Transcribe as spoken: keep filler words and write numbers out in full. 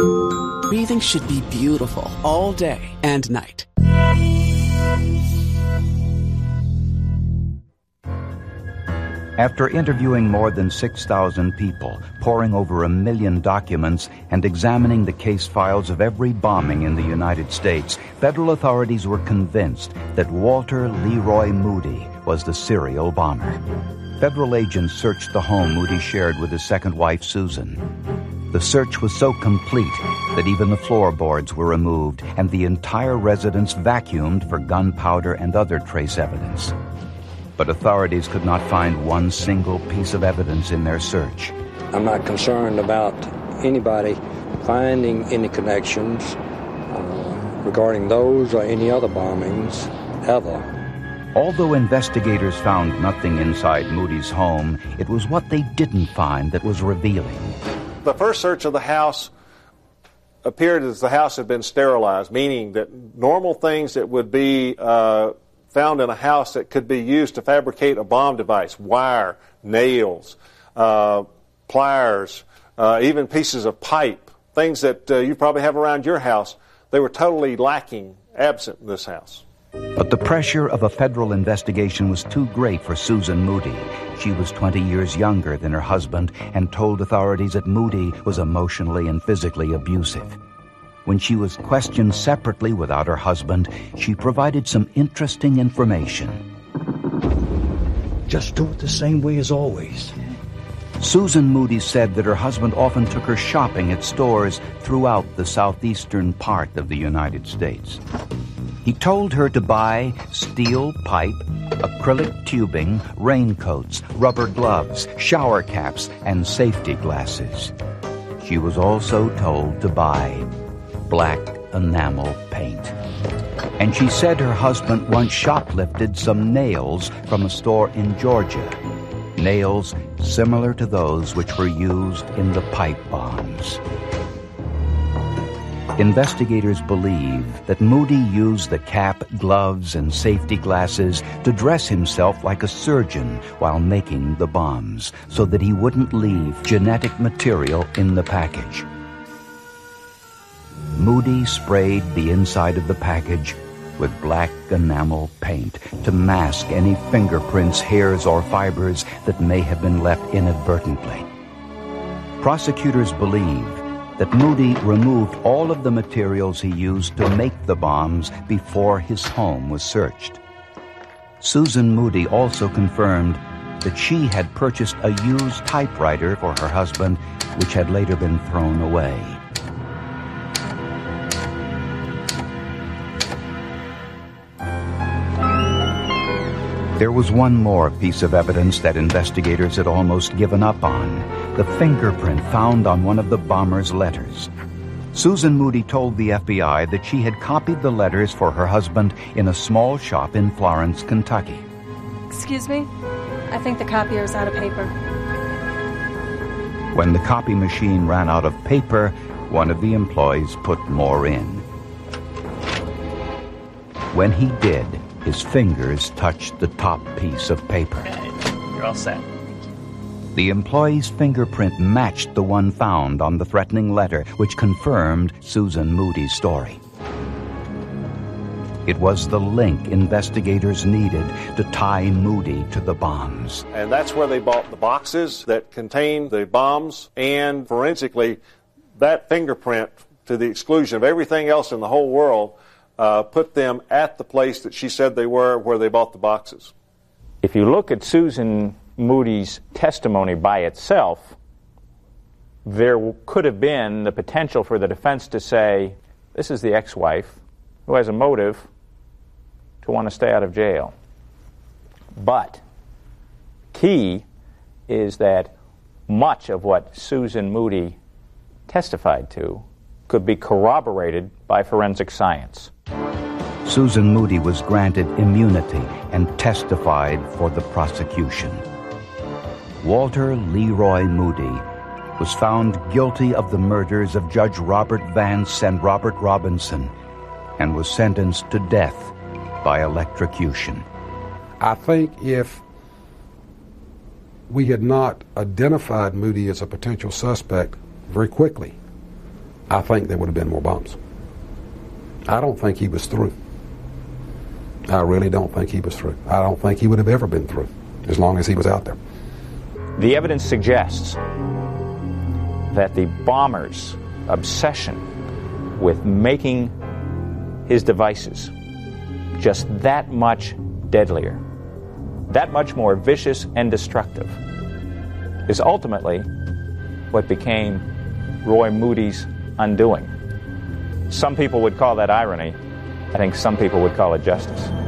Breathing should be beautiful all day and night. After interviewing more than six thousand people, poring over a million documents, and examining the case files of every bombing in the United States, federal authorities were convinced that Walter Leroy Moody was the serial bomber. Federal agents searched the home Moody shared with his second wife, Susan. The search was so complete that even the floorboards were removed and the entire residence vacuumed for gunpowder and other trace evidence. But authorities could not find one single piece of evidence in their search. I'm not concerned about anybody finding any connections uh, regarding those or any other bombings ever. Although investigators found nothing inside Moody's home, it was what they didn't find that was revealing. The first search of the house appeared as the house had been sterilized, meaning that normal things that would be uh, found in a house that could be used to fabricate a bomb device, wire, nails, uh, pliers, uh, even pieces of pipe, things that uh, you probably have around your house, they were totally lacking, absent in this house. But the pressure of a federal investigation was too great for Susan Moody. She was twenty years younger than her husband and told authorities that Moody was emotionally and physically abusive. When she was questioned separately without her husband, she provided some interesting information. Just do it the same way as always. Susan Moody said that her husband often took her shopping at stores throughout the southeastern part of the United States. He told her to buy steel pipe, acrylic tubing, raincoats, rubber gloves, shower caps, and safety glasses. She was also told to buy black enamel paint. And she said her husband once shoplifted some nails from a store in Georgia, nails similar to those which were used in the pipe bombs. Investigators believe that Moody used the cap, gloves, and safety glasses to dress himself like a surgeon while making the bombs, so that he wouldn't leave genetic material in the package. Moody sprayed the inside of the package with black enamel paint to mask any fingerprints, hairs, or fibers that may have been left inadvertently. Prosecutors believe that Moody removed all of the materials he used to make the bombs before his home was searched. Susan Moody also confirmed that she had purchased a used typewriter for her husband, which had later been thrown away. There was one more piece of evidence that investigators had almost given up on, the fingerprint found on one of the bomber's letters. Susan Moody told the F B I that she had copied the letters for her husband in a small shop in Florence, Kentucky. Excuse me? I think the copier is out of paper. When the copy machine ran out of paper, one of the employees put more in. When he did, his fingers touched the top piece of paper. You're all set. The employee's fingerprint matched the one found on the threatening letter, which confirmed Susan Moody's story. It was the link investigators needed to tie Moody to the bombs. And that's where they bought the boxes that contained the bombs, and forensically, that fingerprint, to the exclusion of everything else in the whole world, uh, put them at the place that she said they were, where they bought the boxes. If you look at Susan Moody's testimony by itself, there could have been the potential for the defense to say, this is the ex-wife who has a motive to want to stay out of jail. But key is that much of what Susan Moody testified to could be corroborated by forensic science. Susan Moody was granted immunity and testified for the prosecution. Walter Leroy Moody was found guilty of the murders of Judge Robert Vance and Robert Robinson and was sentenced to death by electrocution. I think if we had not identified Moody as a potential suspect very quickly, I think there would have been more bombs. I don't think he was through. I really don't think he was through. I don't think he would have ever been through as long as he was out there. The evidence suggests that the bomber's obsession with making his devices just that much deadlier, that much more vicious and destructive, is ultimately what became Roy Moody's undoing. Some people would call that irony. I think some people would call it justice.